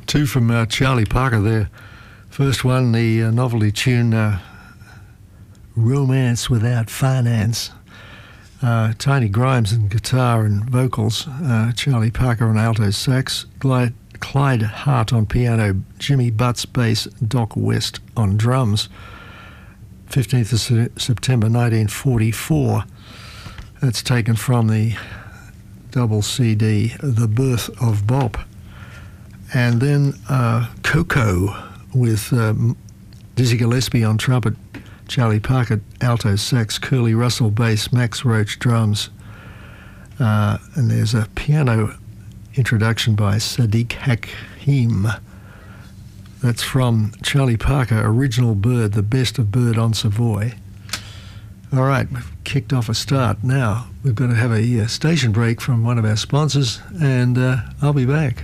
Two from Charlie Parker there. First one, the novelty tune Romance Without Finance. Tony Grimes on guitar and vocals, Charlie Parker on alto sax, Clyde Hart on piano, Jimmy Butts bass, Doc West on drums. 15th of September 1944. That's taken from the double CD, The Birth of Bop. And then Coco with Dizzy Gillespie on trumpet, Charlie Parker alto sax, Curly Russell bass, Max Roach drums. And there's a piano introduction by Sadiq Hakim. That's from Charlie Parker, Original Bird, The Best of Bird on Savoy. All right, we've kicked off a start. Now we've got to have a station break from one of our sponsors, and I'll be back.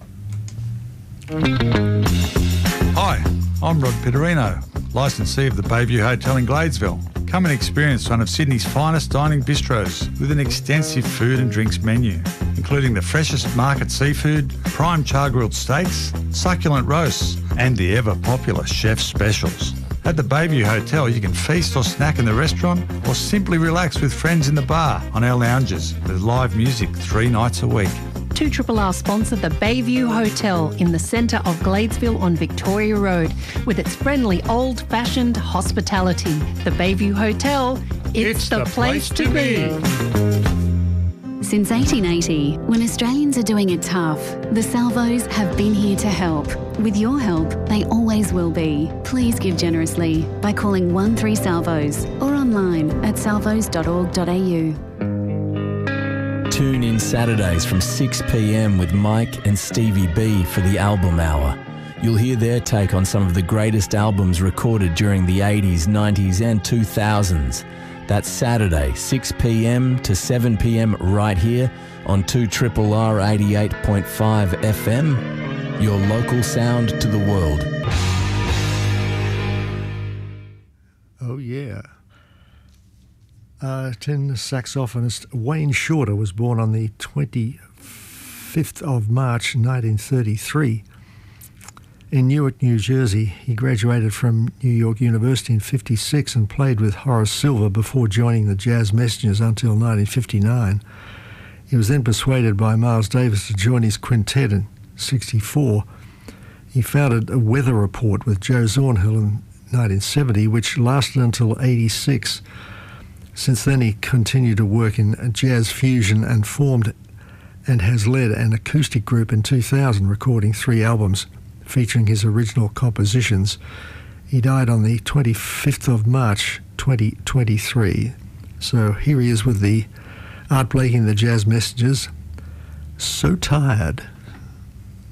Hi, I'm Rod Pitterino, licensee of the Bayview Hotel in Gladesville. Come and experience one of Sydney's finest dining bistros with an extensive food and drinks menu, including the freshest market seafood, prime char-grilled steaks, succulent roasts, and the ever-popular chef specials. At the Bayview Hotel, you can feast or snack in the restaurant or simply relax with friends in the bar on our lounges with live music 3 nights a week. 2RRR sponsor the Bayview Hotel in the centre of Gladesville on Victoria Road with its friendly old-fashioned hospitality. The Bayview Hotel, it's the place to be. Since 1880, when Australians are doing it tough, the Salvos have been here to help. With your help, they always will be. Please give generously by calling 13-SALVOS or online at salvos.org.au. Tune in Saturdays from 6 p.m. with Mike and Stevie B for the Album Hour. You'll hear their take on some of the greatest albums recorded during the 80s, 90s and 2000s. That's Saturday, 6 p.m. to 7 p.m. right here on 2RRR 88.5 FM, your local sound to the world. Oh, yeah. Tenor saxophonist Wayne Shorter was born on the 25th of March 1933 in Newark, New Jersey. He graduated from New York University in 1956 and played with Horace Silver before joining the Jazz Messengers until 1959. He was then persuaded by Miles Davis to join his quintet in 1964. He founded a Weather Report with Joe Zornhill in 1970, which lasted until 1986. Since then, he continued to work in jazz fusion and formed and has led an acoustic group in 2000, recording 3 albums featuring his original compositions. He died on the 25th of March 2023. So here he is with the Art Blakey and the Jazz Messengers, So Tired.